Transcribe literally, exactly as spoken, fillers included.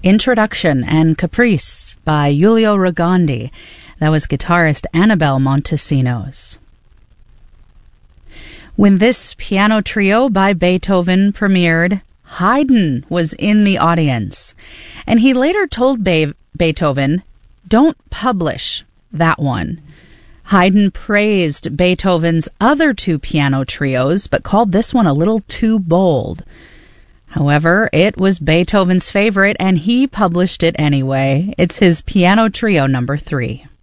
Introduction and Caprice by Giulio Rogondi. That was guitarist Annabelle Montesinos. When this piano trio by Beethoven premiered, Haydn was in the audience, and he later told Be- Beethoven, "Don't publish that one." Haydn praised Beethoven's other two piano trios, but called this one a little too bold. However, it was Beethoven's favorite, and he published it anyway. It's his piano trio number three.